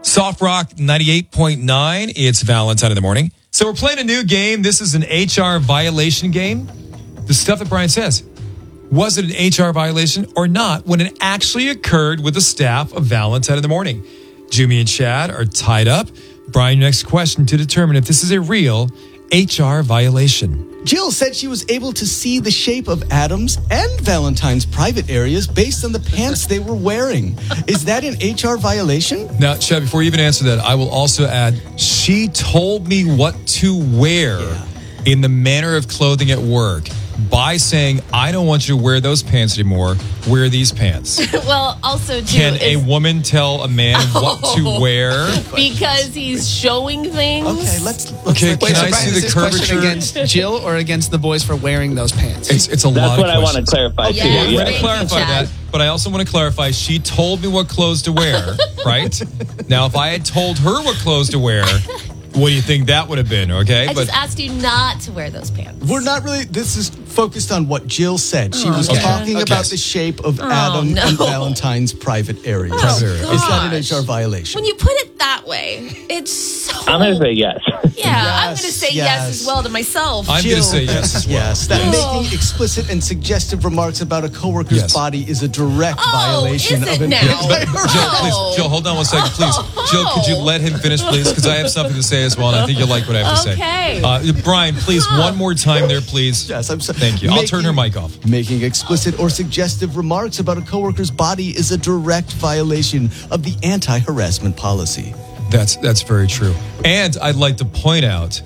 Soft Rock 98.9. It's Valentine in the morning. So we're playing a new game. This is an HR violation game. The stuff that Brian says. Was it an HR violation or not when it actually occurred with the staff of Valentine in the morning? Jimmy and Chad are tied up. Brian, next question to determine if this is a real HR violation. Jill said she was able to see the shape of Adam's and Valentine's private areas based on the pants they were wearing. Is that an HR violation? Now, Chad, before you even answer that, I will also add, she told me what to wear in the manner of clothing at work by saying, I don't want you to wear those pants anymore. Wear these pants. Well, also, too, can a woman tell a man what to wear? Because he's showing things. Okay, let's can I see the curvature against Jill or against the boys for wearing those pants? It's a lot of questions. That's what I want to clarify too. Yeah, I'm going to thank clarify you, Chad. that, but I also want to clarify she told me what clothes to wear, right? Now, if I had told her what clothes to wear, what do you think that would have been, okay? I just asked you not to wear those pants. We're not really, this is focused on what Jill said. She was talking about the shape of Adam and Valentine's private areas. Private area. Is that an HR violation? When you put it that way, it's so... I'm going to say yes. Yeah, I'm going to say yes as well to myself. I'm going to say yes as well. Yes, that making explicit and suggestive remarks about a coworker's body is a direct violation is of it an now? Jill, please, Jill, hold on one second, please. Jill, could you let him finish, please? Because I have something to say as well, and I think you'll like what I have to say. Brian, please, one more time there, please. Yes, I'm sorry. Thank you. I'll turn her mic off. Making explicit or suggestive remarks about a coworker's body is a direct violation of the anti-harassment policy. That's very true. And I'd like to point out,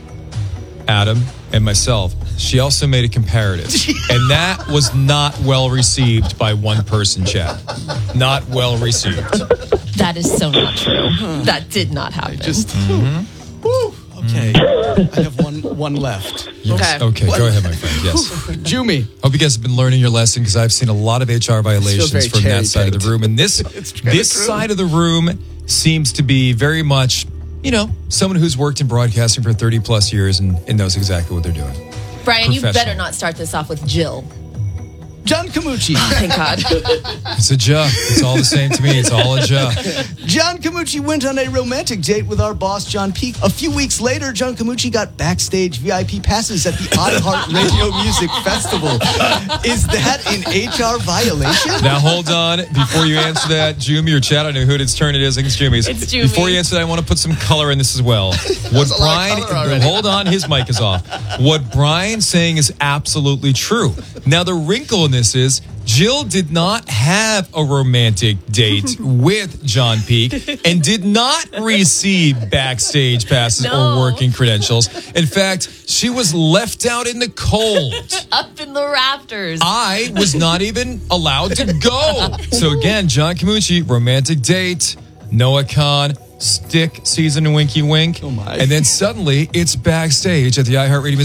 Adam and myself, she also made a comparative. And that was not well received by one person, Chad. Not well received. That is so not true. That did not happen. Okay, I have one left. Yes. Okay, go ahead, my friend. Yes. Jumi. Hope you guys have been learning your lesson because I've seen a lot of HR violations from that side of the room. And this side of the room seems to be very much, someone who's worked in broadcasting for 30 plus years and knows exactly what they're doing. Brian, you better not start this off with Jill. John Camucci. Thank God. It's a ja. It's all the same to me. It's all a ja. John Camucci went on a romantic date with our boss, John Peake. A few weeks later, John Camucci got backstage VIP passes at the iHeart Radio Music Festival. Is that an HR violation? Now, hold on. Before you answer that, Jumi or Chad, I don't know whose turn it is. I think it's Jumi's. It's Jumi. Before you answer that, I want to put some color in this as well. What Brian, hold on, his mic is off. What Brian's saying is absolutely true. Now, the wrinkle in this is Jill did not have a romantic date with John Peake and did not receive backstage passes or working credentials. In fact, she was left out in the cold. Up in the rafters. I was not even allowed to go. So again, John Camucci, romantic date, Noah Khan, stick season winky wink. Oh my. And then suddenly it's backstage at the iHeartRadio